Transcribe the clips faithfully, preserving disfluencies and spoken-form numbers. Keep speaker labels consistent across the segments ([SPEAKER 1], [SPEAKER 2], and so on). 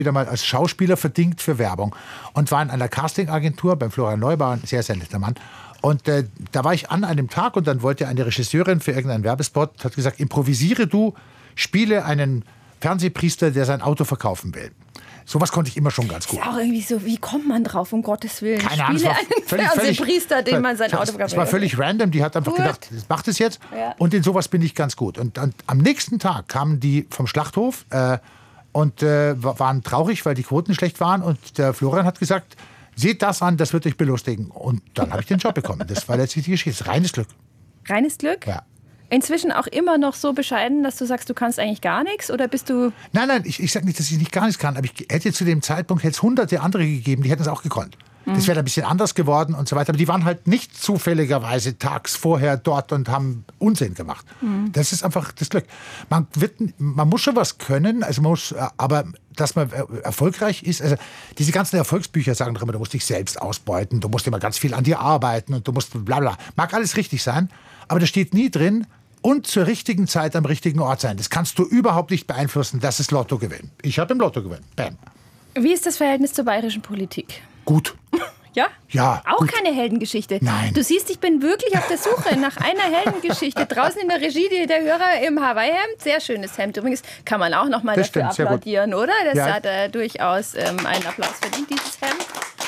[SPEAKER 1] wieder mal als Schauspieler verdingt für Werbung und war in einer Castingagentur beim Florian Neubauer, ein sehr, sehr netter Mann. Und äh, da war ich an einem Tag und dann wollte eine Regisseurin für irgendeinen Werbespot, hat gesagt, improvisiere du, spiele einen Fernsehpriester, der sein Auto verkaufen will. Sowas konnte ich immer schon ganz gut.
[SPEAKER 2] Ist auch irgendwie so, wie kommt man drauf, um Gottes Willen?
[SPEAKER 1] Keine Ahnung,
[SPEAKER 2] Spiele
[SPEAKER 1] es war
[SPEAKER 2] einen
[SPEAKER 1] völlig,
[SPEAKER 2] Fernsehpriester,
[SPEAKER 1] völlig,
[SPEAKER 2] dem man sein Auto verkauft.
[SPEAKER 1] Es war völlig random, die hat einfach
[SPEAKER 2] gut.
[SPEAKER 1] gedacht, mach das jetzt.
[SPEAKER 2] Ja.
[SPEAKER 1] Und in sowas bin ich ganz gut. Und, und am nächsten Tag kamen die vom Schlachthof äh, und äh, waren traurig, weil die Quoten schlecht waren. Und der Florian hat gesagt, seht das an, das wird euch belustigen. Und dann habe ich den Job bekommen. Das war letztlich die Geschichte. Reines Glück.
[SPEAKER 2] Reines Glück?
[SPEAKER 1] Ja.
[SPEAKER 2] Inzwischen auch immer noch so bescheiden, dass du sagst, du kannst eigentlich gar nichts? Oder bist du...
[SPEAKER 1] Nein, nein, ich, ich sage nicht, dass ich nicht gar nichts kann. Aber ich hätte zu dem Zeitpunkt hätte es hunderte andere gegeben, die hätten es auch gekonnt. Mhm. Das wäre ein bisschen anders geworden und so weiter. Aber die waren halt nicht zufälligerweise tags vorher dort und haben Unsinn gemacht. Mhm. Das ist einfach das Glück. Man, wird, man muss schon was können, also man muss, aber dass man erfolgreich ist, also diese ganzen Erfolgsbücher sagen doch immer, du musst dich selbst ausbeuten, du musst immer ganz viel an dir arbeiten und du musst bla bla. Mag alles richtig sein, aber da steht nie drin, und zur richtigen Zeit am richtigen Ort sein. Das kannst du überhaupt nicht beeinflussen. Das ist Lottogewinn. Ich habe im Lotto gewonnen. Bam.
[SPEAKER 2] Wie ist das Verhältnis zur bayerischen Politik?
[SPEAKER 1] Gut.
[SPEAKER 2] Ja?
[SPEAKER 1] Ja.
[SPEAKER 2] Auch
[SPEAKER 1] gut.
[SPEAKER 2] keine Heldengeschichte.
[SPEAKER 1] Nein.
[SPEAKER 2] Du siehst, ich bin wirklich auf der Suche nach einer Heldengeschichte. Draußen in der Regie der Hörer im Hawaii-Hemd. Sehr schönes Hemd. Übrigens kann man auch noch mal
[SPEAKER 1] Das
[SPEAKER 2] dafür
[SPEAKER 1] stimmt,
[SPEAKER 2] applaudieren, oder? Das
[SPEAKER 1] ja.
[SPEAKER 2] hat äh, durchaus ähm, einen Applaus verdient, dieses Hemd.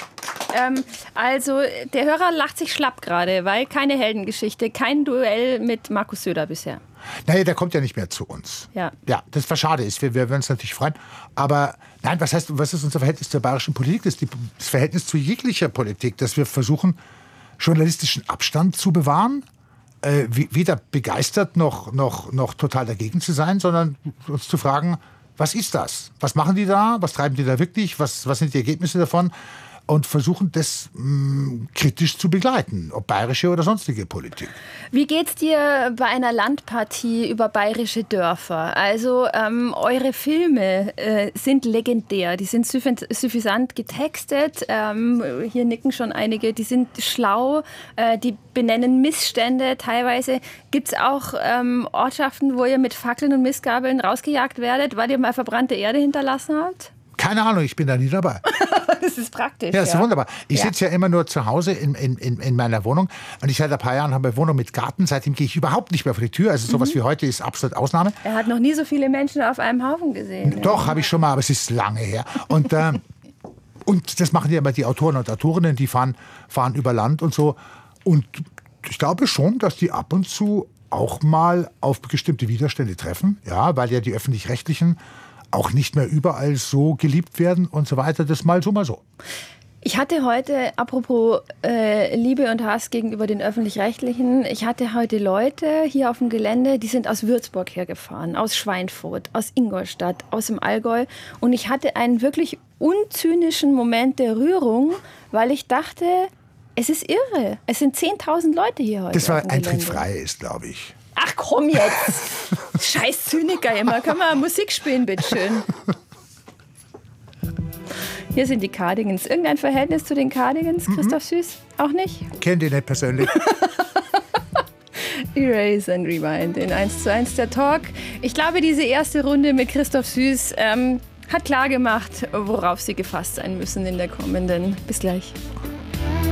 [SPEAKER 2] Ähm, also, der Hörer lacht sich schlapp gerade, weil keine Heldengeschichte, kein Duell mit Markus Söder bisher.
[SPEAKER 1] Naja, der kommt ja nicht mehr zu uns.
[SPEAKER 2] Ja.
[SPEAKER 1] Ja, das war schade ist. Wir, wir würden uns natürlich freuen. Aber nein, was heißt, was ist unser Verhältnis zur bayerischen Politik? Das ist die, das Verhältnis zu jeglicher Politik, dass wir versuchen, journalistischen Abstand zu bewahren. Äh, weder begeistert noch, noch, noch total dagegen zu sein, sondern uns zu fragen, was ist das? Was machen die da? Was treiben die da wirklich? Was, was sind die Ergebnisse davon? Und versuchen, das mh, kritisch zu begleiten, ob bayerische oder sonstige Politik.
[SPEAKER 2] Wie geht's dir bei einer Landpartie über bayerische Dörfer? Also ähm, eure Filme äh, sind legendär, die sind suffisant getextet, ähm, hier nicken schon einige, die sind schlau, äh, die benennen Missstände. Teilweise gibt's auch ähm, Ortschaften, wo ihr mit Fackeln und Mistgabeln rausgejagt werdet, weil ihr mal verbrannte Erde hinterlassen habt?
[SPEAKER 1] Keine Ahnung, ich bin da nie dabei.
[SPEAKER 2] Das ist praktisch.
[SPEAKER 1] Ja, das ist
[SPEAKER 2] ja.
[SPEAKER 1] wunderbar. Ich
[SPEAKER 2] Ja.
[SPEAKER 1] sitze ja immer nur zu Hause in, in, in, in meiner Wohnung. Und ich seit ein paar Jahren habe eine Wohnung mit Garten. Seitdem gehe ich überhaupt nicht mehr vor die Tür. Also sowas mhm. wie heute ist absolut Ausnahme.
[SPEAKER 2] Er hat noch nie so viele Menschen auf einem Haufen gesehen.
[SPEAKER 1] Doch,
[SPEAKER 2] ja.
[SPEAKER 1] habe ich schon mal, aber es ist lange her. Und, äh, und das machen ja immer die Autoren und Autorinnen, die fahren, fahren über Land und so. Und ich glaube schon, dass die ab und zu auch mal auf bestimmte Widerstände treffen. Ja, weil ja die Öffentlich-Rechtlichen auch nicht mehr überall so geliebt werden und so weiter. Das mal so, mal so.
[SPEAKER 2] Ich hatte heute, apropos äh, Liebe und Hass gegenüber den Öffentlich-Rechtlichen, ich hatte heute Leute hier auf dem Gelände, die sind aus Würzburg hergefahren, aus Schweinfurt, aus Ingolstadt, aus dem Allgäu. Und ich hatte einen wirklich unzynischen Moment der Rührung, weil ich dachte, es ist irre. Es sind zehntausend Leute hier heute.
[SPEAKER 1] Das war
[SPEAKER 2] auf dem
[SPEAKER 1] Eintritt
[SPEAKER 2] Gelände.
[SPEAKER 1] frei ist, glaube ich.
[SPEAKER 2] Ach komm jetzt! Scheiß Zyniker immer. Können wir Musik spielen, bitteschön? Hier sind die Cardigans. Irgendein Verhältnis zu den Cardigans, Christoph Süß? Auch nicht?
[SPEAKER 1] Kennt ihr nicht persönlich.
[SPEAKER 2] Erase and Rewind in eins zu eins der Talk. Ich glaube, diese erste Runde mit Christoph Süß ähm, hat klar gemacht, worauf Sie gefasst sein müssen in der kommenden. Bis gleich.